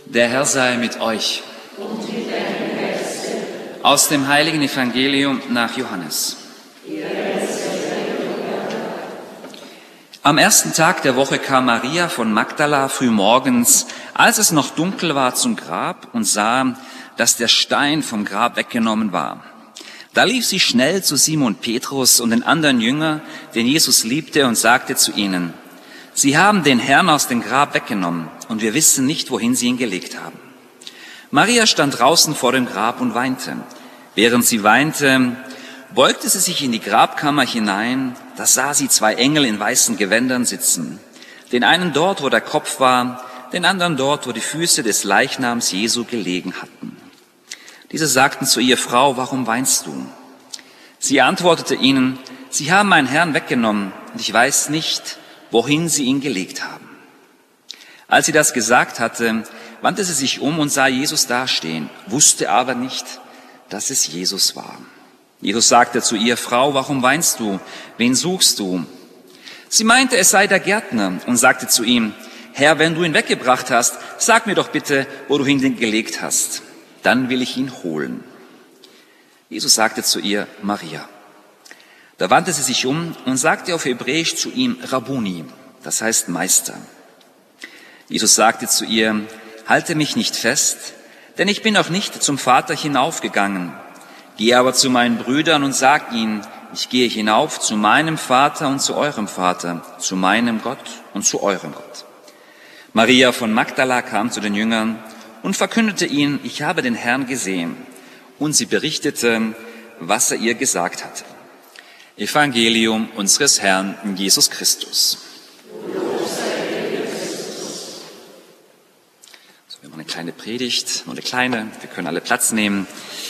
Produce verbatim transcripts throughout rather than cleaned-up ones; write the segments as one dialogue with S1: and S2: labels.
S1: Der Herr sei mit euch.
S2: Und mit deinem Geiste.
S1: Aus dem heiligen Evangelium nach Johannes. Am ersten Tag der Woche kam Maria von Magdala frühmorgens, als es noch dunkel war, zum Grab und sah, dass der Stein vom Grab weggenommen war. Da lief sie schnell zu Simon Petrus und den anderen Jünger, den Jesus liebte, und sagte zu ihnen: Sie haben den Herrn aus dem Grab weggenommen, und wir wissen nicht, wohin sie ihn gelegt haben. Maria stand draußen vor dem Grab und weinte. Während sie weinte, beugte sie sich in die Grabkammer hinein. Da sah sie zwei Engel in weißen Gewändern sitzen. Den einen dort, wo der Kopf war, den anderen dort, wo die Füße des Leichnams Jesu gelegen hatten. Diese sagten zu ihr: Frau, warum weinst du? Sie antwortete ihnen: Sie haben meinen Herrn weggenommen, und ich weiß nicht, wohin sie ihn gelegt haben. Als sie das gesagt hatte, wandte sie sich um und sah Jesus dastehen, wusste aber nicht, dass es Jesus war. Jesus sagte zu ihr: Frau, warum weinst du? Wen suchst du? Sie meinte, es sei der Gärtner, und sagte zu ihm: Herr, wenn du ihn weggebracht hast, sag mir doch bitte, wo du ihn gelegt hast. Dann will ich ihn holen. Jesus sagte zu ihr: Maria. Da wandte sie sich um und sagte auf Hebräisch zu ihm: Rabbuni, das heißt Meister. Jesus sagte zu ihr: Halte mich nicht fest, denn ich bin noch nicht zum Vater hinaufgegangen. Geh aber zu meinen Brüdern und sag ihnen: Ich gehe hinauf zu meinem Vater und zu eurem Vater, zu meinem Gott und zu eurem Gott. Maria von Magdala kam zu den Jüngern und verkündete ihnen: Ich habe den Herrn gesehen. Und sie berichtete, was er ihr gesagt hatte. Evangelium unseres Herrn Jesus Christus. So, wir haben eine kleine Predigt, nur eine kleine, wir können alle Platz nehmen.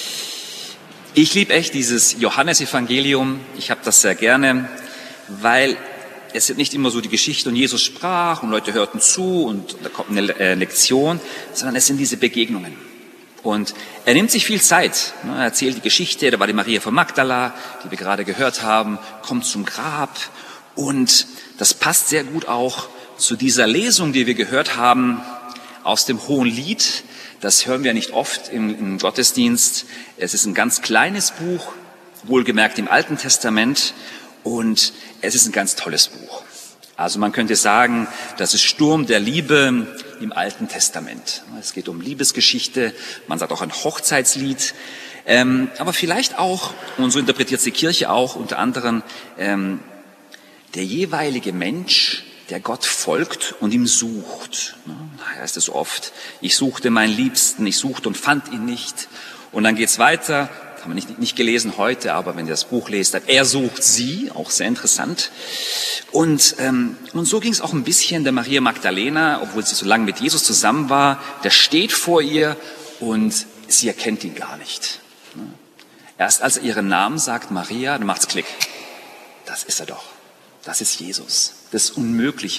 S1: Ich liebe echt dieses Johannesevangelium, ich habe das sehr gerne, weil es ist nicht immer so die Geschichte und Jesus sprach und Leute hörten zu und da kommt eine Lektion, sondern es sind diese Begegnungen. Und er nimmt sich viel Zeit. Er erzählt die Geschichte, da war die Maria von Magdala, die wir gerade gehört haben, kommt zum Grab. Und das passt sehr gut auch zu dieser Lesung, die wir gehört haben aus dem Hohenlied. Das hören wir nicht oft im, im Gottesdienst. Es ist ein ganz kleines Buch, wohlgemerkt im Alten Testament. Und es ist ein ganz tolles Buch. Also man könnte sagen, das ist Sturm der Liebe im Alten Testament. Es geht um Liebesgeschichte, man sagt auch ein Hochzeitslied, ähm, aber vielleicht auch, und so interpretiert die Kirche auch unter anderem, ähm, der jeweilige Mensch, der Gott folgt und ihm sucht. Da heißt es oft: Ich suchte meinen Liebsten, ich suchte und fand ihn nicht. Und dann geht's weiter. Haben wir nicht, nicht gelesen heute, aber wenn ihr das Buch lest, dann er sucht sie, auch sehr interessant. Und, ähm, und so ging es auch ein bisschen der Maria Magdalena, obwohl sie so lange mit Jesus zusammen war. Der steht vor ihr und sie erkennt ihn gar nicht. Erst als er ihren Namen sagt, Maria, dann macht's Klick. Das ist er doch. Das ist Jesus. Das Unmögliche.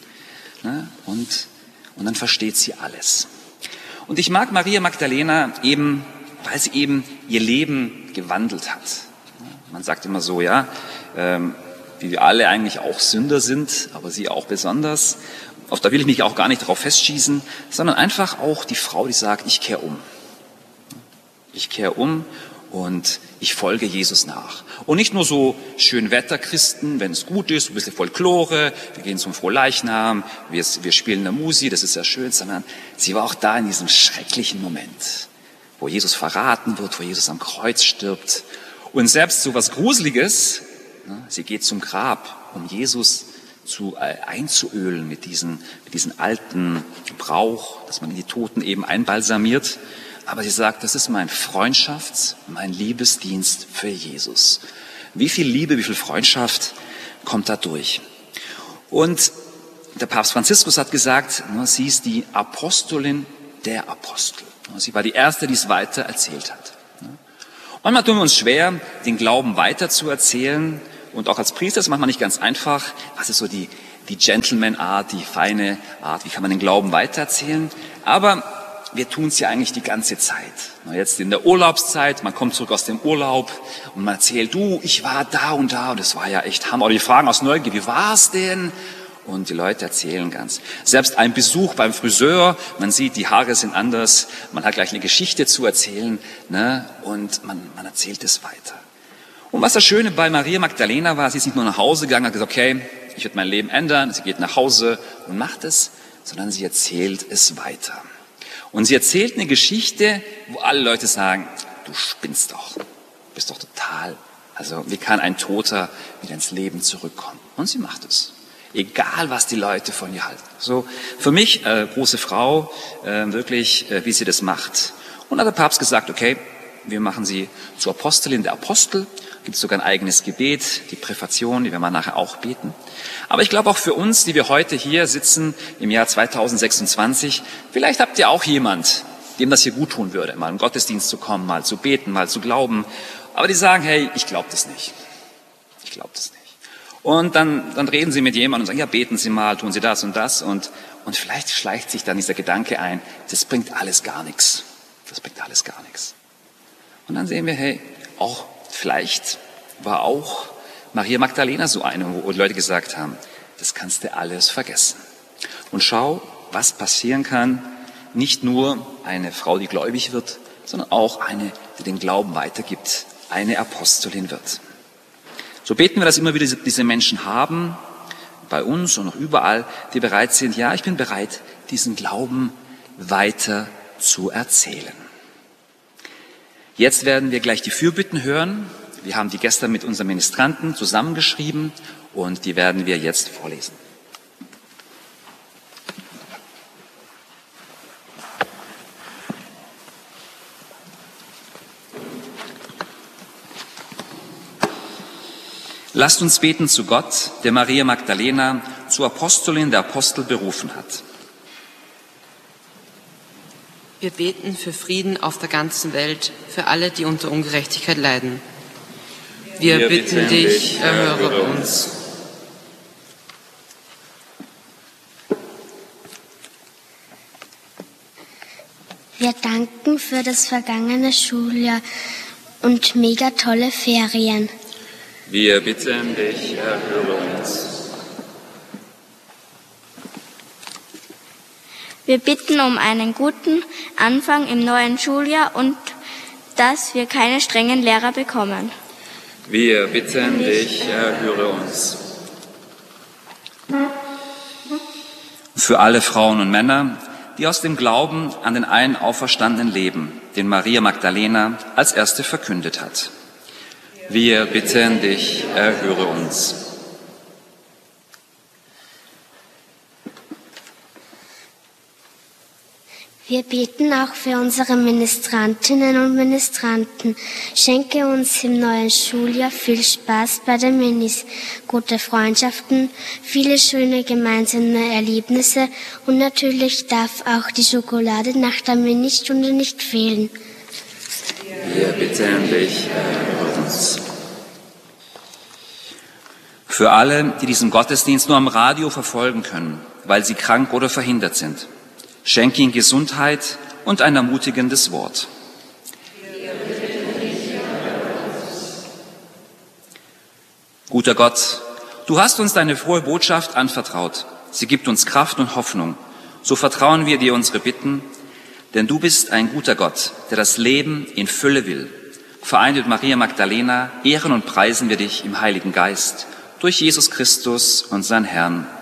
S1: Und, und dann versteht sie alles. Und ich mag Maria Magdalena eben, weil sie eben ihr Leben gewandelt hat. Man sagt immer so, ja, ähm, wie wir alle eigentlich auch Sünder sind, aber sie auch besonders. Auf da will ich mich auch gar nicht drauf festschießen, sondern einfach auch die Frau, die sagt: Ich kehre um. Ich kehre um und ich folge Jesus nach. Und nicht nur so Schönwetterchristen, wenn es gut ist, ein bisschen Folklore, wir gehen zum Frohleichnam, wir, wir spielen eine Musik, das ist sehr schön, sondern sie war auch da in diesem schrecklichen Moment, wo Jesus verraten wird, wo Jesus am Kreuz stirbt. Und selbst so was Gruseliges, ne, sie geht zum Grab, um Jesus zu, äh, einzuölen mit diesen, mit diesen alten Brauch, dass man die Toten eben einbalsamiert. Aber sie sagt, das ist mein Freundschafts-, mein Liebesdienst für Jesus. Wie viel Liebe, wie viel Freundschaft kommt da durch? Und der Papst Franziskus hat gesagt, ne, sie ist die Apostolin der Apostel. Sie war die Erste, die es weiter erzählt hat. Manchmal tun wir uns schwer, den Glauben weiter zu erzählen. Und auch als Priester ist es manchmal nicht ganz einfach. Was ist so die, die Gentleman-Art, die feine Art? Wie kann man den Glauben weitererzählen? Aber wir tun es ja eigentlich die ganze Zeit. Jetzt in der Urlaubszeit, man kommt zurück aus dem Urlaub und man erzählt, du, ich war da und da und es war ja echt Hammer. Oder die fragen aus Neugier, wie war es denn? und die Leute erzählen ganz. Selbst ein Besuch beim Friseur, man sieht, die Haare sind anders, man hat gleich eine Geschichte zu erzählen, ne? Und man, man erzählt es weiter. Und was das Schöne bei Maria Magdalena war, sie ist nicht nur nach Hause gegangen und hat gesagt, okay, ich werde mein Leben ändern, sie geht nach Hause und macht es, sondern sie erzählt es weiter. Und sie erzählt eine Geschichte, wo alle Leute sagen, du spinnst doch, du bist doch total, also wie kann ein Toter wieder ins Leben zurückkommen? Und sie macht es. Egal, was die Leute von ihr halten. So, für mich, äh, große Frau, äh, wirklich, äh, wie sie das macht. Und hat der Papst gesagt, okay, wir machen sie zur Apostelin der Apostel. Gibt sogar ein eigenes Gebet, die Präfation, die werden wir nachher auch beten. Aber ich glaube auch für uns, die wir heute hier sitzen, im Jahr zweitausendsechsundzwanzig, vielleicht habt ihr auch jemand, dem das hier gut tun würde, mal im Gottesdienst zu kommen, mal zu beten, mal zu glauben. Aber die sagen, hey, ich glaube das nicht. Ich glaube das nicht. Und dann, dann reden sie mit jemandem und sagen, ja, beten Sie mal, tun Sie das und das. Und, und vielleicht schleicht sich dann dieser Gedanke ein, das bringt alles gar nichts. Das bringt alles gar nichts. Und dann sehen wir, hey, auch vielleicht war auch Maria Magdalena so eine, wo Leute gesagt haben, das kannst du alles vergessen. Und schau, was passieren kann, nicht nur eine Frau, die gläubig wird, sondern auch eine, die den Glauben weitergibt, eine Apostelin wird. So beten wir, dass immer wieder diese Menschen haben, bei uns und auch überall, die bereit sind, ja, ich bin bereit, diesen Glauben weiter zu erzählen. Jetzt werden wir gleich die Fürbitten hören. Wir haben die gestern mit unseren Ministranten zusammengeschrieben und die werden wir jetzt vorlesen. Lasst uns beten zu Gott, der Maria Magdalena zur Apostelin der Apostel berufen hat.
S3: Wir beten für Frieden auf der ganzen Welt, für alle, die unter Ungerechtigkeit leiden. Wir, Wir bitten, bitten dich, erhöre uns.
S4: Wir danken für das vergangene Schuljahr und mega tolle Ferien.
S1: Wir bitten dich, erhöre uns.
S4: Wir bitten um einen guten Anfang im neuen Schuljahr und dass wir keine strengen Lehrer bekommen.
S1: Wir bitten dich, erhöre uns. Für alle Frauen und Männer, die aus dem Glauben an den einen Auferstandenen leben, den Maria Magdalena als erste verkündet hat. Wir bitten dich, erhöre uns.
S4: Wir beten auch für unsere Ministrantinnen und Ministranten. Schenke uns im neuen Schuljahr viel Spaß bei den Minis, gute Freundschaften, viele schöne gemeinsame Erlebnisse und natürlich darf auch die Schokolade nach der Ministunde nicht fehlen.
S1: Wir bitten dich, erhöre uns. Für alle, die diesen Gottesdienst nur am Radio verfolgen können, weil sie krank oder verhindert sind, schenke ihnen Gesundheit und ein ermutigendes Wort. Guter Gott, du hast uns deine frohe Botschaft anvertraut. Sie gibt uns Kraft und Hoffnung. So vertrauen wir dir unsere Bitten, denn du bist ein guter Gott, der das Leben in Fülle will. Vereint mit Maria Magdalena ehren und preisen wir dich im Heiligen Geist, durch Jesus Christus, unseren Herrn.